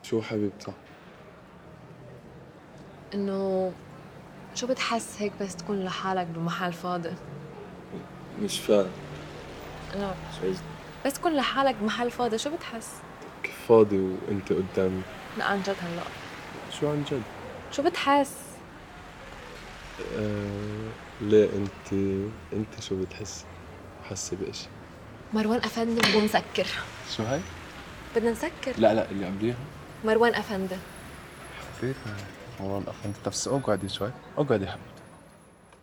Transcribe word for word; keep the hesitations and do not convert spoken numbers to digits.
شو حبيبتي؟ إنه شو بتحس هيك بس تكون لحالك بمحل فاضي؟ مش فاهم. لا شو قصدك؟ بس تكون لحالك بمحل فاضي شو بتحس؟ كيف فاضي وانت قدامي؟ لا عن جد هلا شو عن جد؟ شو بتحس؟ آه... ليه انت انت شو بتحسي؟ حاسة بإشي؟ مروان أفندي ومسكر. شو هاي؟ بدنا نسكر. لا لا اللي قبليها مروان أفندي. حبيت. والله الأخ انت بس اقعدي شوي، اقعدي يا حبيبتي.